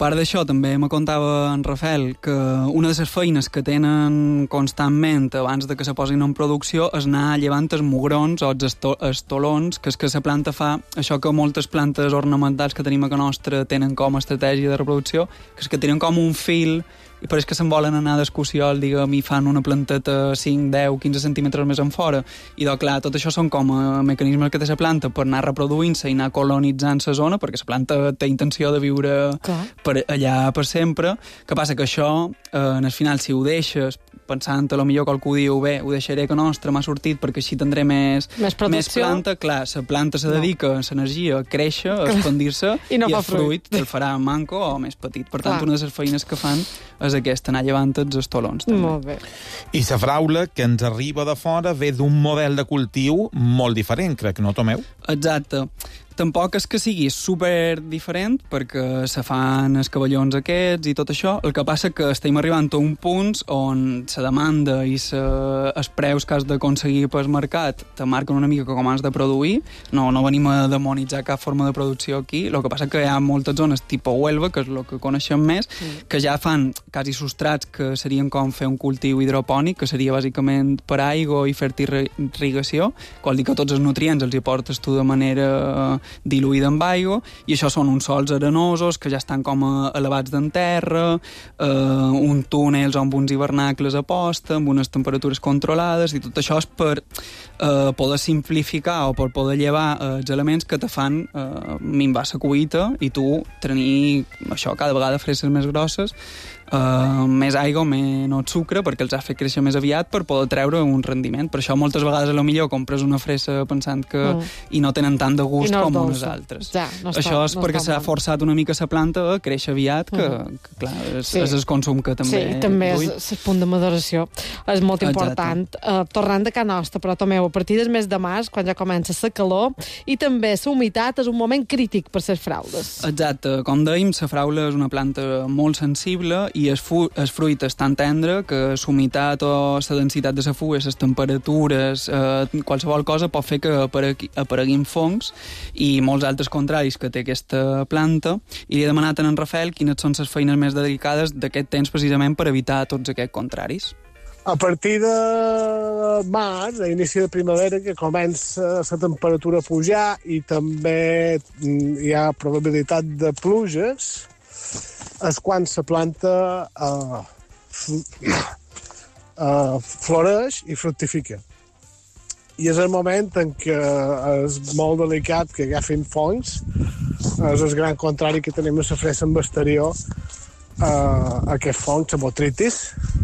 part d'això, també me contava en Rafael que una de les feines que tenen constantment abans de que se posin en producció és anar llevant els mugrons o els estolons, que és que la planta fa això que moltes plantes ornamentals que tenim a casa nostra tenen com a estratègia de reproducció, que és que tenen com un fil i pareix que se'n volen anar d'excursió, diguem, i fan una planteta 5, 10, 15 centímetres més en fora. I doncs, clar, tot això són com mecanismes que té la planta per anar reproduint-se i anar colonitzant la zona, perquè la planta té intenció de viure allà per sempre. Que passa que això, en el final, si ho deixes, pensant a lo millor qualcú diu, bé, ho deixaré que nostre m'ha sortit perquè així tindré més planta, clar, la planta se dedica l'energia a créixer, a expandir-se, i el fruit el farà manco o més petit. Per tant, una de les feines que fan és aquesta, anar llevant els estolons. També. Molt bé. I la fraula que ens arriba de fora ve d'un model de cultiu molt diferent, crec, no, Tomeu? Exacte. Tampoc és que sigui super diferent, perquè se fan els cavallons aquests i tot això. El que passa que estem arribant a un punt on la demanda i els preus que has d'aconseguir pel mercat te marquen una mica com has de produir. No venim a demonitzar cap forma de producció aquí. El que passa que hi ha moltes zones tipus Huelva, que és el que coneixem més, que ja fan quasi substrats que serien com fer un cultiu hidropònic, que seria bàsicament per aigua i fer-te irrigació, vol dir que tots els nutrients els hi portes tu de manera diluïda amb aigua, i això són uns sols arenosos que ja estan com elevats d'en terra, uns túnels amb uns hivernacles a posta, amb unes temperatures controlades, i tot això és per poder simplificar o per poder llevar els elements que te fan minvar la cuita i tu tenir això cada vegada fresses més grosses, més aigua, menys sucre, perquè els ha fet créixer més aviat per poder treure un rendiment. Per això moltes vegades a lo millor compres una fressa pensant que i no tenen tant de gust com unes altres. Ja, això és perquè s'ha forçat una mica la planta a créixer aviat, que clar, és el consum que també... Sí, també és el punt de maduració. És molt important. Tornant de casa nostra, però Tomeu, a partir del mes de març, quan ja comença la calor, i també la humitat és un moment crític per les fraules. Exacte. Com dèiem, la fraula és una planta molt sensible i el fruit és tan tendre que la humitat o la densitat de la fulla, les temperatures, qualsevol cosa pot fer que apareguin fongs i molts altres contraris que té aquesta planta. I li he demanat a en Rafael quines són les feines més dedicades d'aquest temps precisament per evitar tots aquests contraris. A partir de març, a inici de primavera, que comença la temperatura a pujar i també hi ha probabilitat de pluges, és quan la planta floreix i fructifica. I és el moment en què és molt delicat que agafin fongs. És el gran contrari que tenim a la fressa en exterior, aquest fong, la botritis.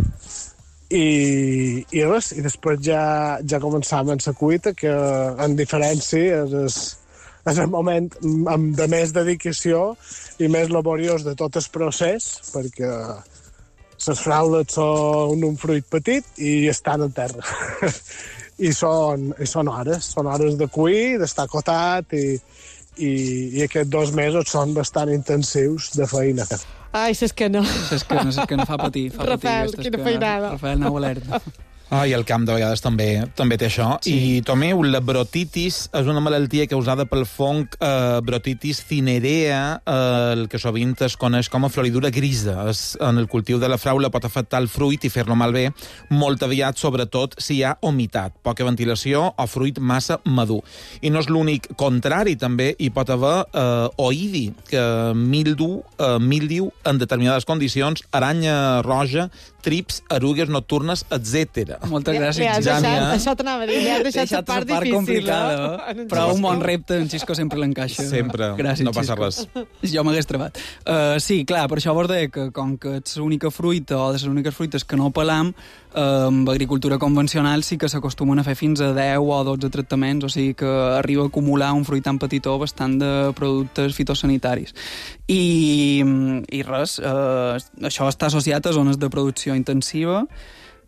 I res, i després ja començam en la cuita, que en diferència és el moment de més dedicació i més laboriós de tot el procés, perquè les fraules són un fruit petit i estan a terra. I són hores de cuir, d'estar acotat, i aquests 2 mesos són bastant intensius de feina. Ai, és que no. És que no fa patir. Rafael, quina feinada. Rafael, aneu alerta. I el camp de vegades també té això. Sí. I, Tomeu, la brotitis és una malaltia causada pel fong brotitis cinerea, el que sovint es coneix com a floridura grisa. En el cultiu de la fraula pot afectar el fruit i fer-lo malbé molt aviat, sobretot si hi ha humitat, poca ventilació o fruit massa madur. I no és l'únic contrari, també hi pot haver oïdi, mildiu en determinades condicions, aranya roja, trips, erugues nocturnes, etc. Moltes gràcies, Jània. Això t'anava a dir, li has deixat la part difícil. Complicada, però un bon repte en Xisco sempre l'encaixa. Sempre, gràcies, no passa res. Jo m'hagués trebat. Sí, clar, per això vos deia que com que ets l'única fruita o de les úniques fruites que no pelam, amb agricultura convencional sí que s'acostumen a fer fins a 10 o 12 tractaments, o sigui que arriba a acumular un fruit tan petitó bastant de productes fitosanitaris. I res, això està associat a zones de producció intensiva,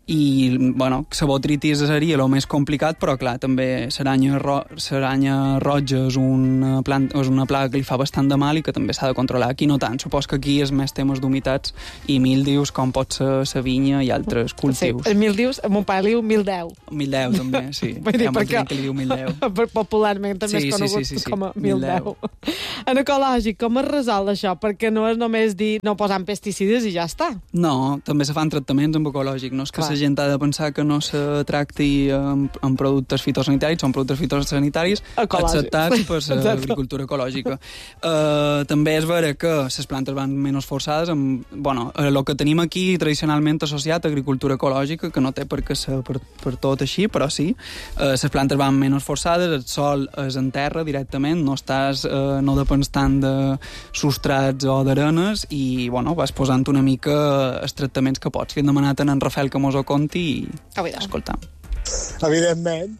i, bueno, la botritis seria el més complicat, però, clar, també l'aranya roja és una plaga que li fa bastant de mal i que també s'ha de controlar. Aquí no tant, supos que aquí és més temes d'humitats i mildius, com pot ser la vinya i altres cultius. Sí, els mildius, mon pare li diu 1010. 1010, també, sí. Hi ha molta gent que li diu 1010. Popularment també és conegut com a 1010. En ecològic, com es resol això? Perquè no és només dir no posant pesticides i ja està. No, també se fan tractaments amb ecològic. No és que la gent ha de pensar que no se tracti amb productes fitosanitaris, són productes fitosanitaris acceptats per l'agricultura ecològica. També és vera que les plantes van menys forçades. El que tenim aquí tradicionalment associat a agricultura ecològica, que no té per què ser per tot així, però sí. Les plantes van menys forçades, el sol és en terra directament, no depens tant de substrats o d'arenes i vas posant una mica els tractaments que pots. Li hem demanat a en Rafael que mos ho conti i escoltam. Evidentment,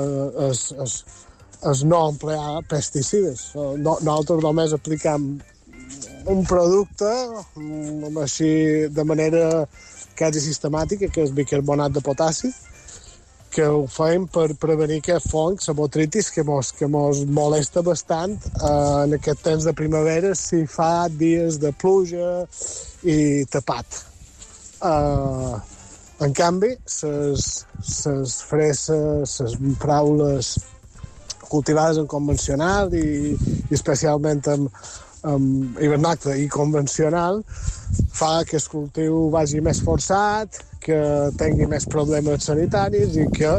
és no emplear pesticides. Nosaltres només aplicam un producte així de manera quasi sistemàtica, que és bicarbonat de potassi, que ho fem per prevenir aquest fong, la botritis, que mos molesta bastant en aquest temps de primavera si fa dies de pluja i tapat. En canvi, les fresses, les fraules cultivades en convencional i especialment amb hivernacle i convencional fa que el cultiu vagi més forçat, que tingui més problemes sanitaris i que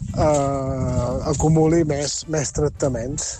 acumuli més tractaments.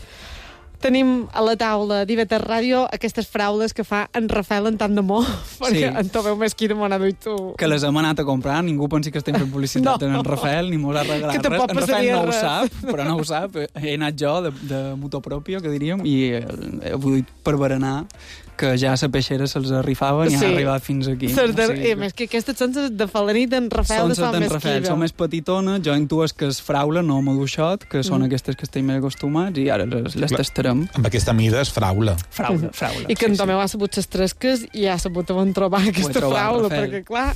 Tenim a la taula d'IV3 Ràdio aquestes fraules que fa en Rafael en tant d'amor, perquè en Tomeu Mesquida m'ho ha duit tu. Que les hem anat a comprar, ningú pensi que estem fent publicitat en Rafael, ni mos ha regalat res. En Rafael no ho sap, però no ho sap. He anat jo de moto pròpia, que diríem, i he vull per berenar que ja a la peixera se'ls arrifaven i han arribat fins aquí. I a més que aquestes són de falanit d'en Rafael de Sant Mesquida. Són més petitones, jo intues que és fraula, no maduixot, que són aquestes que estem més acostumats, i ara les tastarem. Amb aquesta mida és fraula. Fraula. I que en Tomeu ha sabut les tresques i ha sabut on trobar aquesta fraula, perquè clar,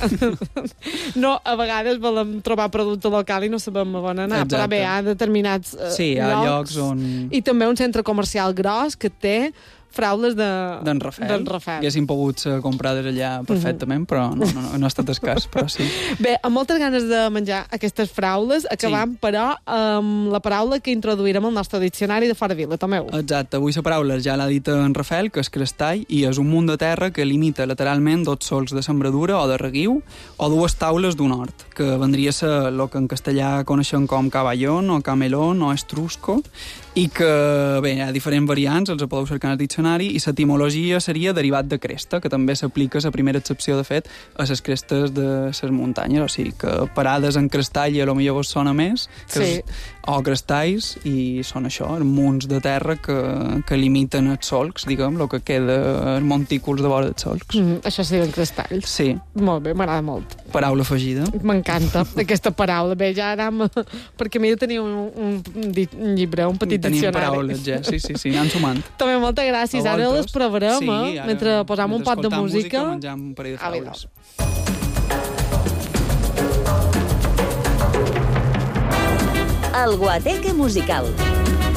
no, a vegades volem trobar producte local i no sabem on anar, però bé, hi ha determinats llocs. Sí, hi ha llocs on... I també un centre comercial gros que té fraules d'en Rafael. Haguéssim pogut comprar des allà perfectament, però no ha estat escàs, però sí. Bé, amb moltes ganes de menjar aquestes fraules, acabam, però, amb la paraula que introduirem al nostre diccionari de fora vila, Tomeu. Exacte, avui la paraula ja l'ha dit en Rafael, que és crestall, i és un munt de terra que limita lateralment 2 sols de sembradura o de reguiu, o 2 taules d'un hort, que vendria a ser el que en castellà coneixem com cavallón o camelón o estrusco, i que, bé, hi ha diferents variants, els podeu cercar en el diccionari, i l'etimologia seria derivat de cresta, que també s'aplica la primera excepció, de fet, a les crestes de les muntanyes, o sigui que parades en crestall i potser vos sona més, o crestalls, i són això, munts de terra que limiten els solcs, diguem, el que queda, els montículs de vora dels solcs. Això se diuen crestalls? Sí. Molt bé, m'agrada molt. Paraula afegida. M'encanta, aquesta paraula. Bé, ja anem... Perquè m'he de tenir un llibre, un petit diccionari. Tenim paraules, ja, sí, anem sumant. També moltes gràcies. Ara les provarem, mentre posam un pot de música. Menjam un parell de fraules. El Guateque musical.